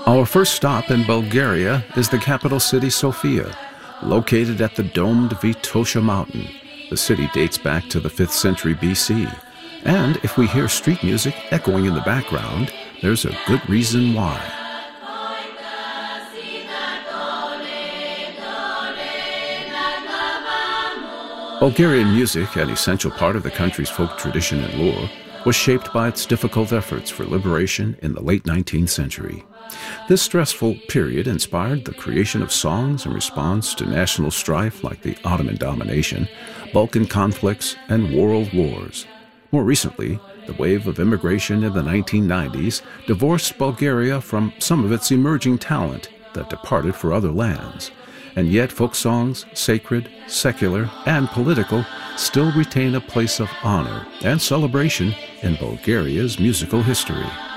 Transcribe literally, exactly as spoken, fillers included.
Our first stop in Bulgaria is the capital city Sofia, located at the domed Vitosha mountain. The city dates back to the fifth century B C, and if we hear street music echoing in the background, there's a good reason why. Bulgarian music, an essential part of the country's folk tradition and lore, was shaped by its difficult efforts for liberation in the late nineteenth century. This stressful period inspired the creation of songs in response to national strife like the Ottoman domination, Balkan conflicts, and world wars. More recently, the wave of immigration in the nineteen nineties divorced Bulgaria from some of its emerging talent that departed for other lands. And yet folk songs, sacred, secular, and political, still retain a place of honor and celebration in Bulgaria's musical history.